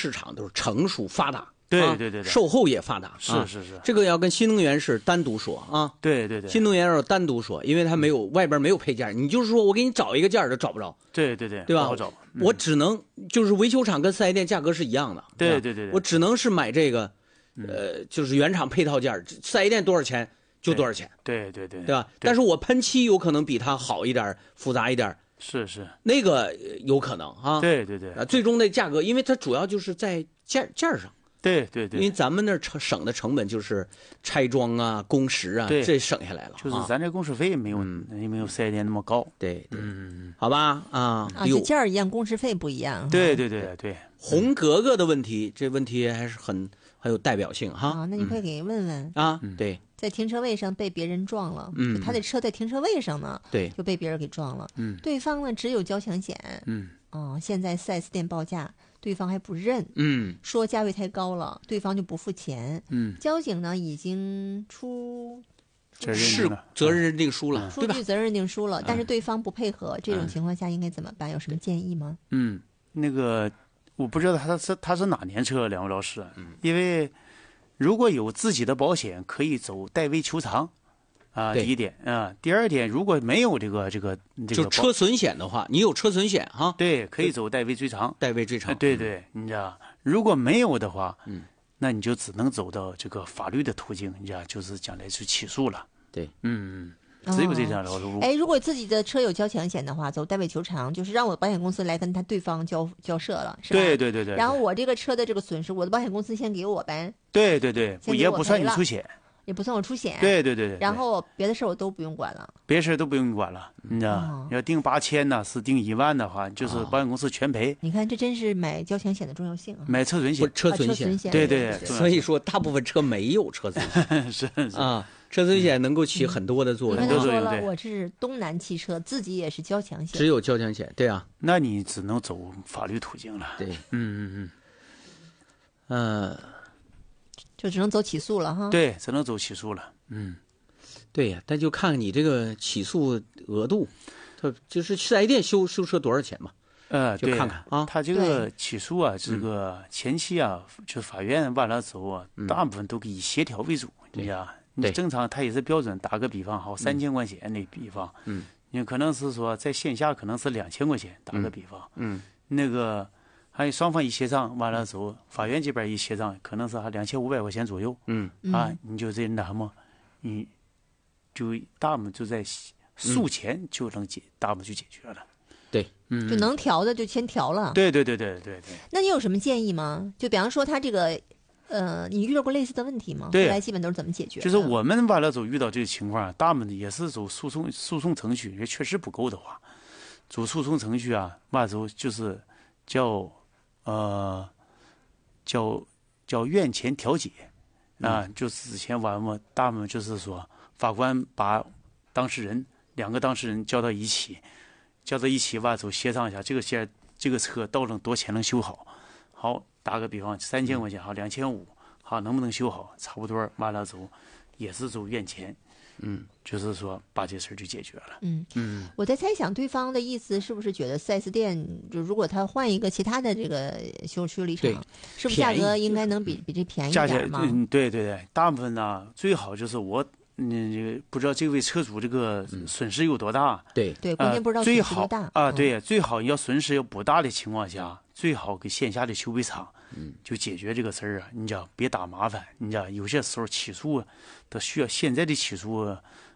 市场都是成熟发达， 对， 售后也发达， 是， 这个要跟新能源是单独说啊， 对， 新能源要单独说，因为它没有外边没有配件，你就是说我给你找一个件都找不着， 对吧？ 不好找， 我只能就是维修厂跟4S店价格是一样的， 对， 我只能是买这个，就是原厂配套件，4S店多少钱就多少钱， 对吧？但是我喷漆有可能比它好一点，复杂一点。 是那个有可能啊， 对， 最终的价格，因为它主要就是在件上， 对， 因为咱们那省的成本就是拆装啊、工时啊，这省下来了， 就是咱这工时费没有4S店那么高， 对，好吧就件儿一样，工时费不一样， 对， 红格格的问题，这问题还是很有代表性哈。 那你快给问问啊，对。 在停车位上被别人撞了，他的车在停车位上呢， 对， 就被别人给撞了，对方呢只有交强险，现在4S店报价，对方还不认，说价位太高了，对方就不付钱，交警呢已经出责任认定书了， 出具责任认定书了，但是对方不配合，这种情况下应该怎么办？有什么建议吗？ 那个我不知道他是哪年车，两位老师，因为如果有自己的保险，可以走代位求偿，第一点啊。第二点，如果没有这个就车损险的话，你有车损险哈， 对，可以走代位追偿。 对， 你知道，如果没有的话，那你就只能走到这个法律的途径，你知道，就是将来去起诉了。 对， 只有这条路。 如果自己的车有交强险的话，走代位求偿，就是让我保险公司来跟对方交涉了，是吧？ 对。 然后我这个车的这个损失，我的保险公司先给我呗。 对，也不算你出险， 也不算我出险。 对。 然后别的事我都不用管了。 别的事都不用管了，你知道，要定8000呢，是定1万的话，就是保险公司全赔。 你看，这真是买交强险的重要性啊！ 买车损险， 车损险， 对。 所以说，大部分车没有车损险， 是啊。车损险能够起很多的作用。 你看他说了，我是东南汽车，自己也是交强险， 只有交强险，对啊。 那你只能走法律途径了。 对， 就只能走起诉了哈。 对，只能走起诉了。 对呀，但就看看你这个起诉额度，它就是4S店修车多少钱嘛。就看看啊， 他这个起诉啊，这个前期啊，就是法院完了之后啊，大部分都以协调为主，你知道。你正常，它也是标准。打个比方，好，3000块钱那比方，你可能是说在线下可能是2000块钱，打个比方，那个还有双方一协商完了之后，法院这边一协商，可能是2500块钱左右，你就这那什么，你就大部分就在诉前就能大部分就解决了， 对， 就能调的就先调了， 对。 那你有什么建议吗？就比方说他这个。你遇到过类似的问题吗？ 对， 后来基本都是怎么解决的？ 就是我们完了之后遇到这个情况，大部分也是走诉讼程序，也确实不够的话，走诉讼程序啊，完了之后就是叫院前调解啊，就是之前完了，大部分就是说法官把两个当事人叫到一起，完了之后协商一下，这个车到底多钱能修好？好。打个比方，3000块钱好，2500好，能不能修好？差不多完了之后，也是走院前，就是说把这事儿就解决了。 我在猜想对方的意思是不是觉得4S店就如果他换一个其他的这个修理厂，是不是价格应该能比这便宜一点吗？ 对，大部分呢最好就是我。不知道这位车主这个损失有多大？ 对， 关键不知道损失多大啊！对，最好要损失要不大的情况下，最好给线下的修配厂，就解决这个事儿啊！你知道，别打麻烦。你知道，有些时候起诉都需要现在的起诉，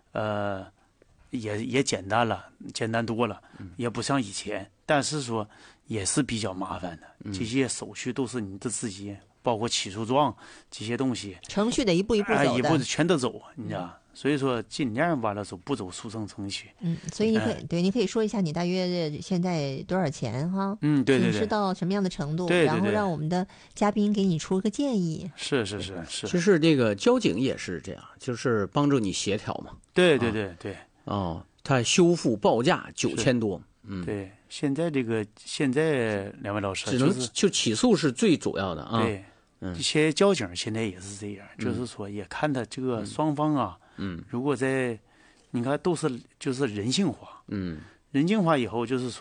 也简单了，简单多了，也不像以前，但是说也是比较麻烦的。这些手续都是你的自己。包括起诉状这些东西， 程序得一步一步走的， 一步全都走，你知道。所以说尽量完了走不走诉讼程序。 所以你可以说一下你大约现在多少钱哈？ 对， 损失到什么样的程度？ 对， 然后让我们的嘉宾给你出个建议。 是。 其实这个交警也是这样，就是帮助你协调嘛。 对。 他修复报价9000多。 对，现在两位老师只能就起诉是最主要的啊。 对。这些交警现在也是这样，就是说也看他这个双方啊，如果你看都是就是人性化，人性化以后就是说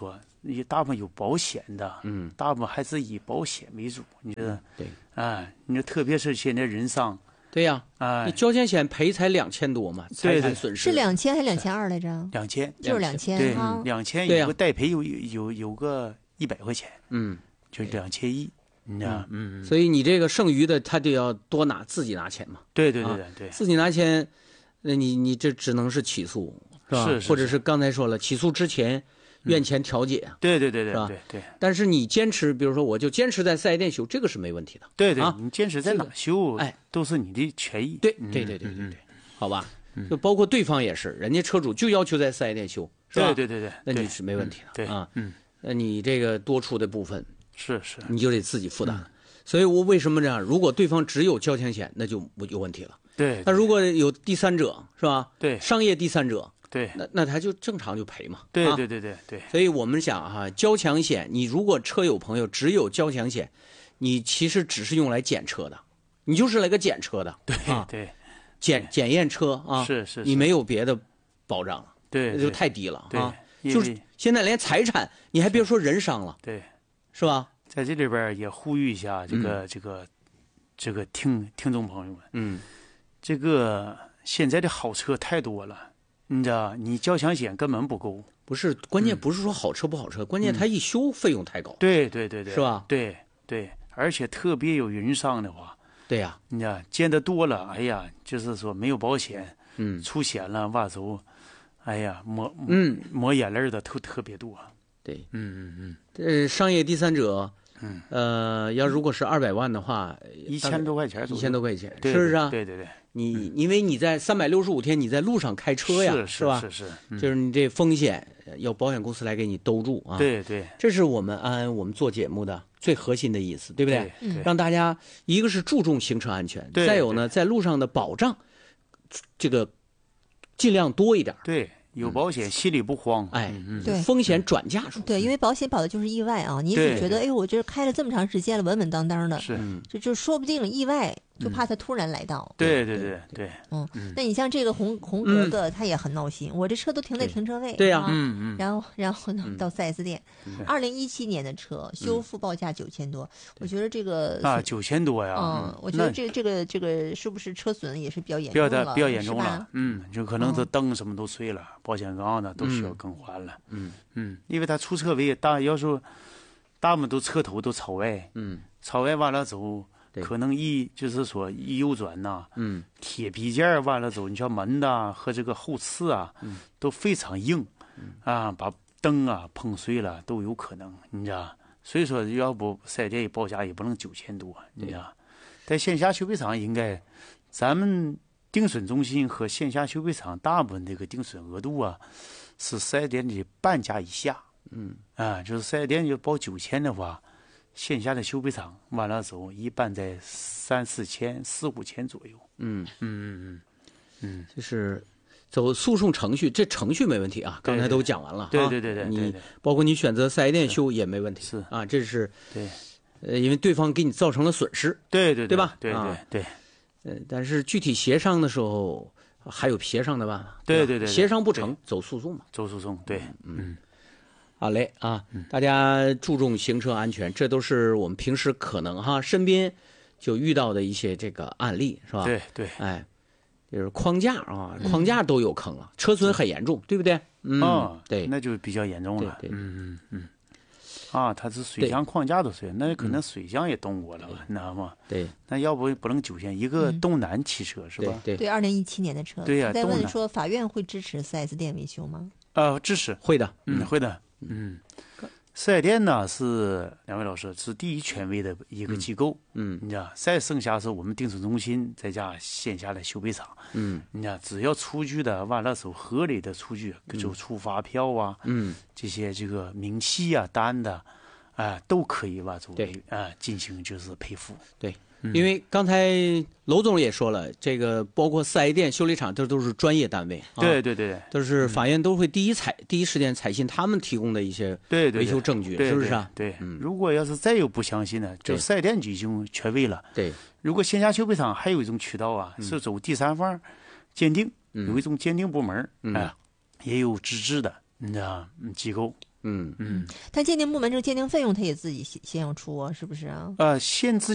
也大部分有保险的，大部分还是以保险为主。你觉得？ 对， 你说特别是现在人伤。 对呀，你交强险赔才2000多嘛，财产损失是2000还是2200来着 ？2000， 就是2000， 对，2000有个代赔有个100块钱，就是2100，你知道， 所以你这个剩余的他就要多自己拿钱嘛， 对， 自己拿钱，那你这只能是起诉，是吧？或者是刚才说了，起诉之前院前调解， 对， 是吧？ 对。 但是你坚持，比如说我就坚持在4S店修，这个是没问题的。 对，你坚持在哪修，都是你的权益。 对，好吧。就包括对方也是，人家车主就要求在4S店修，是吧？ 对， 那你是没问题的。 对啊，那你这个多出的部分是， 你就得自己负担。所以我为什么这样？如果对方只有交强险，那就有问题了。 对， 那如果有第三者，是吧？ 对， 商业第三者。 对， 那他就正常就赔嘛。 对。 所以我们想交强险，你如果车友朋友只有交强险，你其实只是用来检车的，你就是来个检车的。 对， 检验车啊， 是， 你没有别的保障了， 对， 那就太低了啊。 就是现在连财产，你还别说人伤了， 对， 是吧？ 在这里边也呼吁一下这个听众朋友们，这个现在的好车太多了。你知道，你交强险根本不够。 不是，关键不是说好车不好车，关键它一修费用太高。 对， 是吧？ 对，而且特别有人伤的话， 对呀， 你知道见得多了，哎呀，就是说没有保险，出险了，哇走，哎呀，抹眼泪的特别多。 对，商业第三者，要如果是200万的话 ，1000多块钱 ，1000多块钱， 是不是啊？ 对。 因为你在365天你在路上开车呀， 是吧？ 是， 就是你这风险要保险公司来给你兜住啊。 对， 这是我们做节目的最核心的意思，对不对？让大家一个是注重行车安全，再有呢，在路上的保障，这个尽量多一点。 对。有保险，心里不慌。 对， 风险转嫁出去。 对，因为保险保的就是意外啊。你只觉得，哎，我这开了这么长时间了，稳稳当当的，就说不定意外，就怕他突然来到。 对。 那你像这个红格格，他也很闹心。我这车都停在停车位。 对呀。 然后呢，到4S店，2017年的车修复报价9000多，我觉得这个 9000多呀。 我觉得这个是不是车损也是比较严重了？ 比较严重了。就可能这灯什么都碎了。保险杠呢都需要更换了，因为他出车位要说大部分都车头都朝外，朝外完了走，可能就是说一右转呐，铁皮件完了走，你像门呐和这个后翅啊，都非常硬，把灯碰碎了都有可能，你知道，所以说要不4S店报价也不能9000多，你知道，在线下修配厂应该咱们。定损中心和线下修配厂大部分这个定损额度是4S店的半价以下。就是4S店就报9000的话，线下的修配厂完了走一般在3、4千、4、5千左右。 就是走诉讼程序，这程序没问题啊，刚才都讲完了。 对， 你包括你选择4S店修也没问题。 是啊，这是对， 因为对方给你造成了损失。 对吧？ 对。 但是具体协商的时候还有协商的办法。 对， 协商不成走诉讼嘛。 走诉讼，对， 好嘞啊，大家注重行车安全，这都是我们平时可能身边就遇到的一些这个案例，是吧？ 对， 就是框架都有坑了，车损很严重，对不对？对， 那就比较严重了。 对， 它是水箱框架都碎，那可能水箱也动过了，你知道吗？ 对， 那要不能9000，一个东南汽车是吧？ 对 ，2017年的车。 对呀， 再问说，法院会支持4S店维修吗？ 支持， 会的， 会的，4S店呢是两位老师是第一权威的一个机构，你知道，再剩下是我们定损中心再加线下的修配厂，你知道，只要出具的完了手合理的出具，就出发票这些这个明细单的，都可以进行就是赔付， 对。因为刚才娄总也说了，这个包括4S店、修理厂，这都是专业单位。 对， 都是法院都会第一时间采信他们提供的一些维修证据，是不是啊？ 对，如果要是再有不相信呢，就4S店就已经权威了。 对， 如果线下修配厂还有一种渠道是走第三方鉴定，有一种鉴定部门，也有资质的，你知道机构， 但鉴定部门这个鉴定费用他也自己先要出啊，是不是啊？ 先自